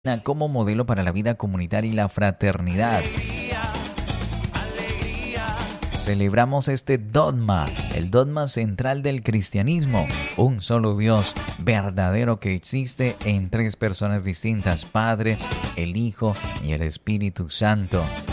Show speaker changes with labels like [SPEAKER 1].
[SPEAKER 1] como modelo para la vida comunitaria y la fraternidad. Celebramos este dogma, el dogma central del cristianismo, un solo Dios verdadero que existe en tres personas distintas, Padre, el Hijo y el Espíritu Santo.